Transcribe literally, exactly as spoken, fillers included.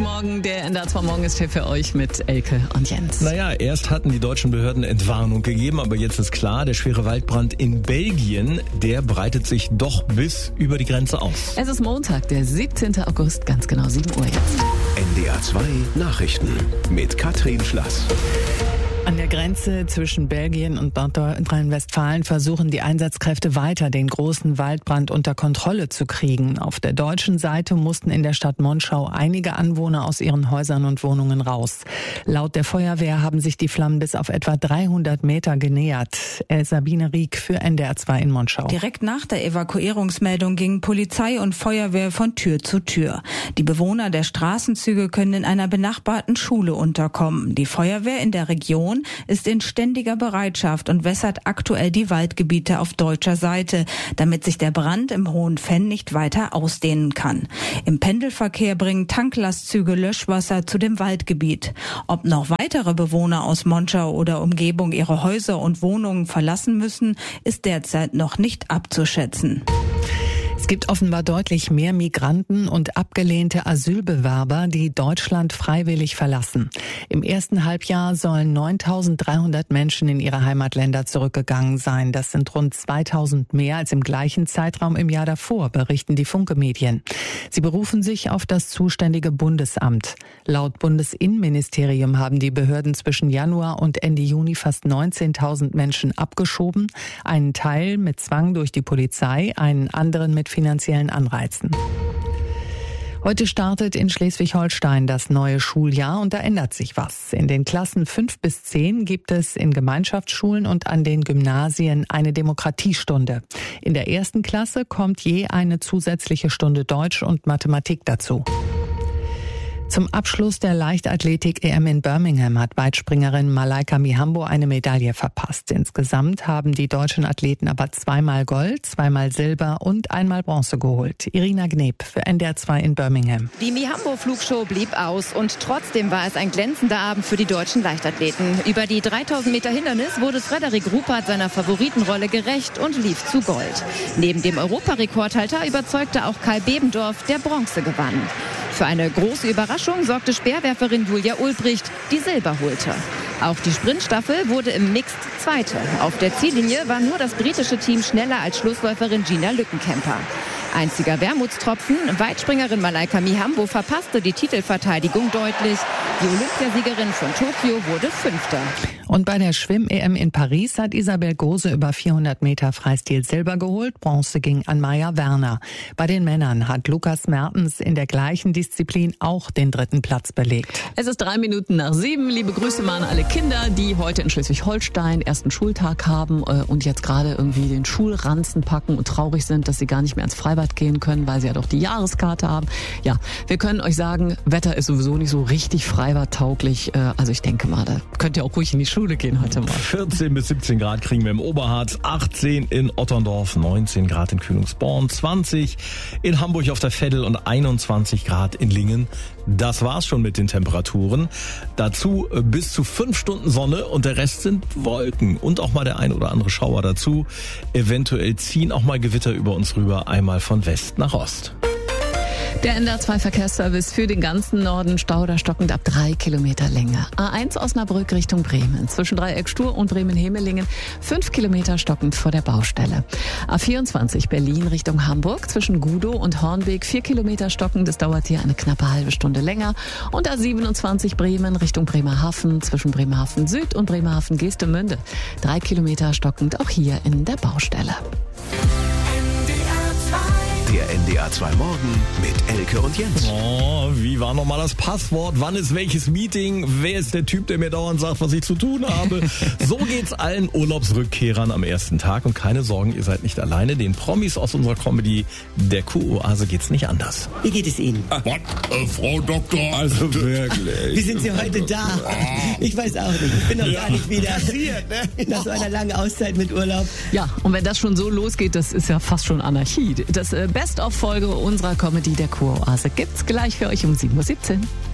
Morgen. Der N D R zwei Morgen ist hier für euch mit Elke und Jens. Naja, erst hatten die deutschen Behörden Entwarnung gegeben, aber jetzt ist klar, der schwere Waldbrand in Belgien, der breitet sich doch bis über die Grenze aus. Es ist Montag, der siebzehnten August, ganz genau sieben Uhr jetzt. N D R zwei Nachrichten mit Katrin Schlass. An der Grenze zwischen Belgien und Nordrhein-Westfalen versuchen die Einsatzkräfte weiter, den großen Waldbrand unter Kontrolle zu kriegen. Auf der deutschen Seite mussten in der Stadt Monschau einige Anwohner aus ihren Häusern und Wohnungen raus. Laut der Feuerwehr haben sich die Flammen bis auf etwa dreihundert Meter genähert. Äh, Sabine Rieck für N D R zwei in Monschau. Direkt nach der Evakuierungsmeldung gingen Polizei und Feuerwehr von Tür zu Tür. Die Bewohner der Straßenzüge können in einer benachbarten Schule unterkommen. Die Feuerwehr in der Region ist in ständiger Bereitschaft und wässert aktuell die Waldgebiete auf deutscher Seite, damit sich der Brand im Hohen Venn nicht weiter ausdehnen kann. Im Pendelverkehr bringen Tanklastzüge Löschwasser zu dem Waldgebiet. Ob noch weitere Bewohner aus Monschau oder Umgebung ihre Häuser und Wohnungen verlassen müssen, ist derzeit noch nicht abzuschätzen. Es gibt offenbar deutlich mehr Migranten und abgelehnte Asylbewerber, die Deutschland freiwillig verlassen. Im ersten Halbjahr sollen neuntausenddreihundert Menschen in ihre Heimatländer zurückgegangen sein. Das sind rund zweitausend mehr als im gleichen Zeitraum im Jahr davor, berichten die Funke-Medien. Sie berufen sich auf das zuständige Bundesamt. Laut Bundesinnenministerium haben die Behörden zwischen Januar und Ende Juni fast neunzehntausend Menschen abgeschoben. Einen Teil mit Zwang durch die Polizei, einen anderen mit finanziellen Anreizen. Heute startet in Schleswig-Holstein das neue Schuljahr und da ändert sich was. In den Klassen fünf bis zehn gibt es in Gemeinschaftsschulen und an den Gymnasien eine Demokratiestunde. In der ersten Klasse kommt je eine zusätzliche Stunde Deutsch und Mathematik dazu. Zum Abschluss der Leichtathletik-E M in Birmingham hat Weitspringerin Malaika Mihambo eine Medaille verpasst. Insgesamt haben die deutschen Athleten aber zweimal Gold, zweimal Silber und einmal Bronze geholt. Irina Gneb für N D R zwei in Birmingham. Die Mihambo-Flugshow blieb aus und trotzdem war es ein glänzender Abend für die deutschen Leichtathleten. Über die dreitausend Meter Hindernis wurde Frederik Ruppert seiner Favoritenrolle gerecht und lief zu Gold. Neben dem Europarekordhalter überzeugte auch Kai Bebendorf, der Bronze gewann. Für eine große Überraschung sorgte Speerwerferin Julia Ulbricht, die Silber holte. Auch die Sprintstaffel wurde im Mixed Zweite. Auf der Ziellinie war nur das britische Team schneller als Schlussläuferin Gina Lückenkämper. Einziger Wermutstropfen, Weitspringerin Malaika Mihambo verpasste die Titelverteidigung deutlich. Die Olympiasiegerin von Tokio wurde Fünfte. Und bei der Schwimm-E M in Paris hat Isabel Gose über vierhundert Meter Freistil Silber geholt. Bronze ging an Maja Werner. Bei den Männern hat Lukas Mertens in der gleichen Disziplin auch den dritten Platz belegt. Es ist drei Minuten nach sieben. Liebe Grüße mal an alle Kinder, die heute in Schleswig-Holstein ersten Schultag haben und jetzt gerade irgendwie den Schulranzen packen und traurig sind, dass sie gar nicht mehr ins Freibad gehen können, weil sie ja doch die Jahreskarte haben. Ja, wir können euch sagen, Wetter ist sowieso nicht so richtig freibadtauglich. Also ich denke mal, da könnt ihr auch ruhig in die Schule gehen heute mal. vierzehn bis siebzehn Grad kriegen wir im Oberharz, achtzehn in Otterndorf, neunzehn Grad in Kühlungsborn, zwanzig in Hamburg auf der Veddel und einundzwanzig Grad in Lingen. Das war's schon mit den Temperaturen. Dazu bis zu fünf Stunden Sonne und der Rest sind Wolken und auch mal der ein oder andere Schauer dazu. Eventuell ziehen auch mal Gewitter über uns rüber, einmal von West nach Ost. Der N D R zwei Verkehrsservice für den ganzen Norden, Stau oder stockend ab drei Kilometer Länge. A eins Osnabrück Richtung Bremen, zwischen Dreieck Stur und Bremen-Hemelingen, fünf Kilometer stockend vor der Baustelle. A vierundzwanzig Berlin Richtung Hamburg, zwischen Gudow und Hornbeek, vier Kilometer stockend, es dauert hier eine knappe halbe Stunde länger. Und A siebenundzwanzig Bremen Richtung Bremerhaven, zwischen Bremerhaven Süd und Bremerhaven Geestemünde, drei Kilometer stockend, auch hier in der Baustelle. Der N D R zwei Morgen mit Elke und Jens. Oh, wie war nochmal das Passwort? Wann ist welches Meeting? Wer ist der Typ, der mir dauernd sagt, was ich zu tun habe? So geht's allen Urlaubsrückkehrern am ersten Tag. Und keine Sorgen, ihr seid nicht alleine. Den Promis aus unserer Comedy, der Q-Oase, geht's nicht anders. Wie geht es Ihnen? Was? Äh, Frau Doktor? Also wirklich. Wie sind Sie heute da? Ich weiß auch nicht. Ich bin noch ja. gar nicht wieder nach so einer langen Auszeit mit Urlaub. Ja, und wenn das schon so losgeht, das ist ja fast schon Anarchie. Das äh, Best-of-Folge unserer Comedy der Q-Oase gibt's gleich für euch um sieben Uhr siebzehn.